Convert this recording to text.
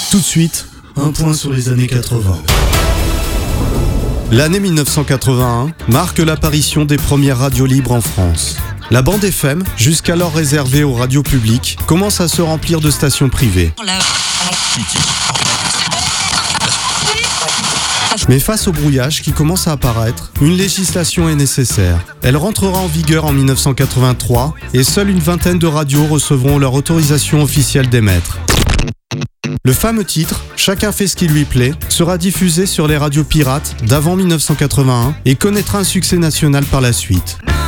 Tout de suite, un point sur les années 80. L'année 1981 marque l'apparition des premières radios libres en France. La bande FM, jusqu'alors réservée aux radios publiques, commence à se remplir de stations privées. Mais face au brouillage qui commence à apparaître, une législation est nécessaire. Elle rentrera en vigueur en 1983 et seule une vingtaine de radios recevront leur autorisation officielle d'émettre. Le fameux titre « Chacun fait ce qui lui plaît » sera diffusé sur les radios pirates d'avant 1981 et connaîtra un succès national par la suite.